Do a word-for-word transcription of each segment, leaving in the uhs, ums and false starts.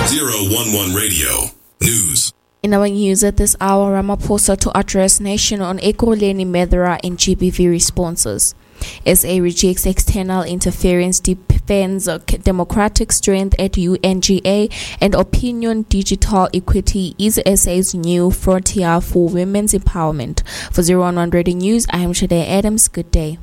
zero one one Radio News. In our news at this hour, Ramaphosa to address nation on Ekurhuleni, Medora and G B V responses. S A rejects external interference, defends democratic strength at U N G A, and opinion digital equity is S A's new frontier for women's empowerment. For zero one one Radio News, I am Shade Adams. Good day.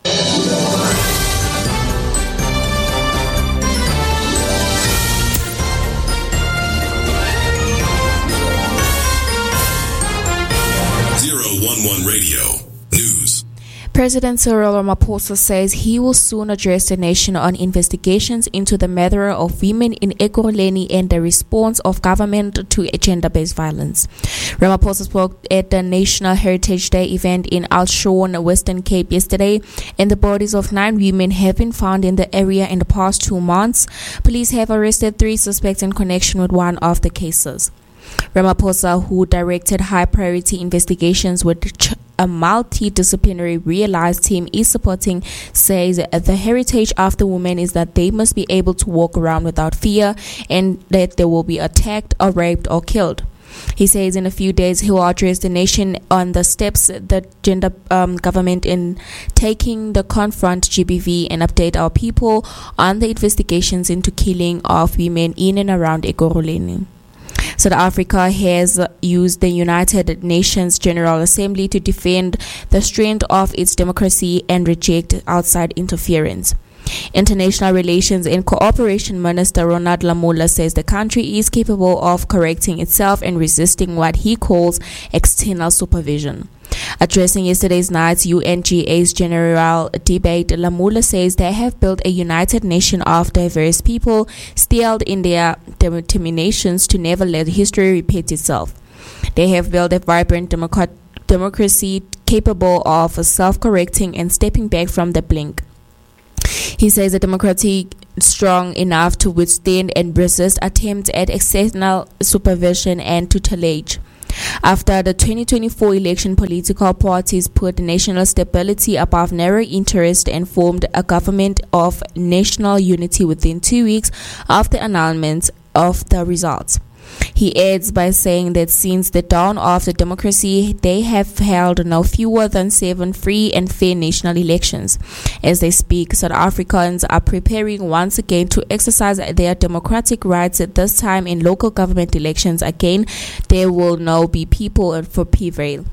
zero one one Radio News. President Cyril Ramaphosa says he will soon address the nation on investigations into the murder of women in Ekurhuleni and the response of government to gender-based violence. Ramaphosa spoke at the National Heritage Day event in Alshon, Western Cape yesterday, and the bodies of nine women have been found in the area in the past two months. Police have arrested three suspects in connection with one of the cases. Ramaphosa, who directed high-priority investigations with a multidisciplinary realized team is supporting, says the heritage of the women is that they must be able to walk around without fear and that they will be attacked or raped or killed. He says in a few days he will address the nation on the steps the gender um, government in taking to confront G B V and update our people on the investigations into killing of women in and around Ekurhuleni. South Africa has used the United Nations General Assembly to defend the strength of its democracy and reject outside interference. International Relations and Cooperation Minister Ronald Lamola says the country is capable of correcting itself and resisting what he calls external supervision. Addressing yesterday's night's U N G A's general debate, Lamola says they have built a united nation of diverse people, steeled in their determinations to never let history repeat itself. They have built a vibrant democrat- democracy capable of self-correcting and stepping back from the blink. He says a democracy strong enough to withstand and resist attempts at external supervision and tutelage. After the twenty twenty-four election, political parties put national stability above narrow interest and formed a government of national unity within two weeks of the announcement of the results. He adds by saying that since the dawn of the democracy, they have held no fewer than seven free and fair national elections. As they speak, South Africans are preparing once again to exercise their democratic rights, at this time in local government elections. Again, there will now be people for prevail.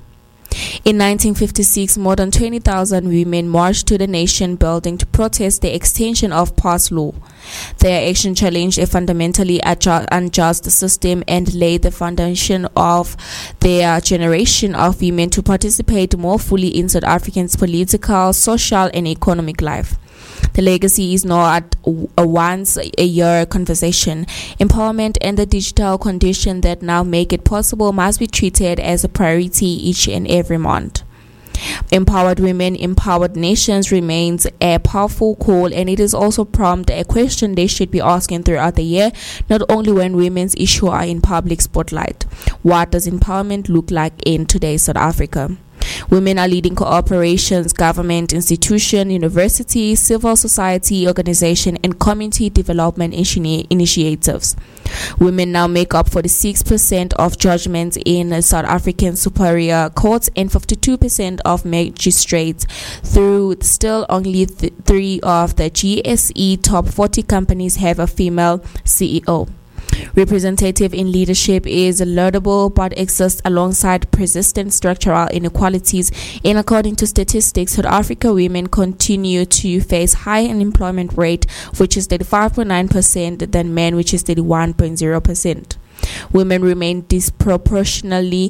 In nineteen fifty-six, more than twenty thousand women marched to the nation building to protest the extension of past law. Their action challenged a fundamentally adju- unjust system and laid the foundation of their generation of women to participate more fully in South Africa's political, social, and economic life. The legacy is not a once-a-year conversation. Empowerment and the digital conditions that now make it possible must be treated as a priority each and every month. Empowered women, empowered nations remains a powerful call, and it is also prompt a question they should be asking throughout the year, not only when women's issues are in public spotlight. What does empowerment look like in today's South Africa? Women are leading corporations, government institutions, universities, civil society organizations, and community development initi- initiatives. Women now make up forty-six percent of judgments in South African superior courts and fifty-two percent of magistrates, through still only th- three of the G S E top forty companies have a female C E O. Representative in leadership is laudable but exists alongside persistent structural inequalities, and according to statistics, South Africa women continue to face high unemployment rate, which is thirty-five point nine percent, than men, which is thirty-one point zero percent. Women remain disproportionately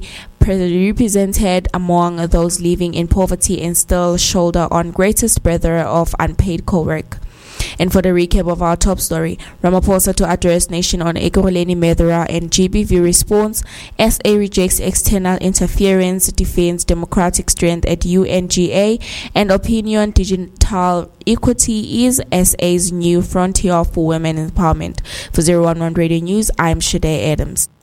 represented among those living in poverty and still shoulder on greatest burden of unpaid co-work. And for the recap of our top story, Ramaphosa to address nation on Ekurhuleni, Medora and G B V response. S A rejects external interference, defends democratic strength at U N G A, and opinion digital equity is S A's new frontier for women empowerment. For zero one one Radio News, I'm Shade Adams.